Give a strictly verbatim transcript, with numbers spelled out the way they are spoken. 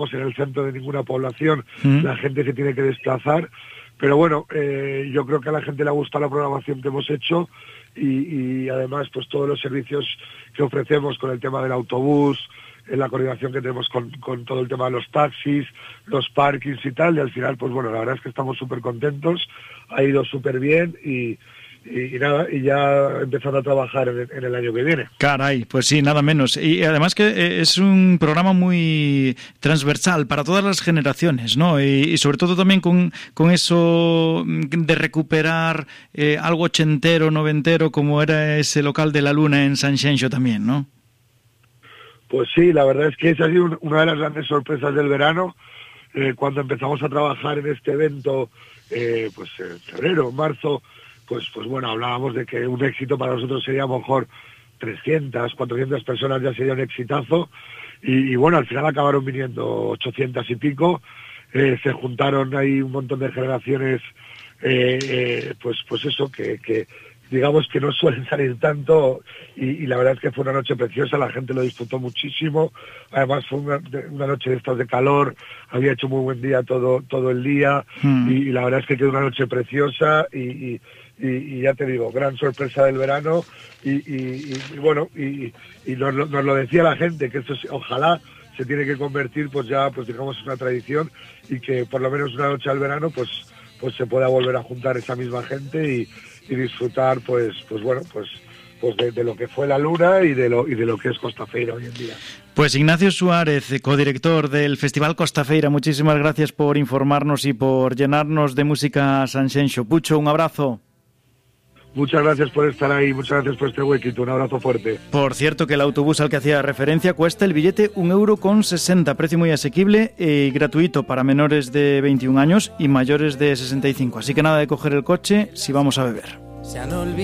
en el centro de ninguna población, Mm. la gente se tiene que desplazar, pero bueno, eh, yo creo que a la gente le ha gustado la programación que hemos hecho y, y además pues todos los servicios que ofrecemos con el tema del autobús, en la coordinación que tenemos con, con todo el tema de los taxis, los parkings y tal, y al final pues bueno, la verdad es que estamos súper contentos, ha ido súper bien y Y, y nada, y ya empezando a trabajar en, en el año que viene. Caray, pues sí, nada menos. Y además que eh, es un programa muy transversal para todas las generaciones, ¿no? Y, y sobre todo también con, con eso de recuperar eh, algo ochentero, noventero, como era ese local de la Luna en Sanxenxo también, ¿no? Pues sí, la verdad es que esa ha sido una de las grandes sorpresas del verano, eh, cuando empezamos a trabajar en este evento, eh, pues en febrero, marzo, Pues, pues bueno, hablábamos de que un éxito para nosotros sería a lo mejor trescientas, cuatrocientas personas, ya sería un exitazo, y, y bueno, al final acabaron viniendo ochocientas y pico, eh, se juntaron ahí un montón de generaciones, eh, eh, pues pues eso, que, que digamos que no suelen salir tanto, y, y la verdad es que fue una noche preciosa, la gente lo disfrutó muchísimo, además fue una, una noche de estas de calor, había hecho muy buen día todo, todo el día, Mm. y, y la verdad es que quedó una noche preciosa, y, y Y, y ya te digo, gran sorpresa del verano y, y, y, y bueno, y, y nos, lo- nos lo decía la gente, que esto es- ojalá se tiene que convertir pues ya, pues digamos, en una tradición y que por lo menos una noche al verano pues pues se pueda volver a juntar esa misma gente y, y disfrutar pues pues bueno, pues pues de, de lo que fue la Luna y de lo y de lo que es Costa Feira hoy en día. Pues Ignacio Suárez, codirector del Festival Costa Feira, muchísimas gracias por informarnos y por llenarnos de música Sanxenxo. Pucho, un abrazo. Muchas gracias por estar ahí, muchas gracias por este huequito, un abrazo fuerte. Por cierto, que el autobús al que hacía referencia cuesta el billete un euro con sesenta, precio muy asequible y gratuito para menores de veintiún años y mayores de sesenta y cinco. Así que nada de coger el coche si vamos a beber.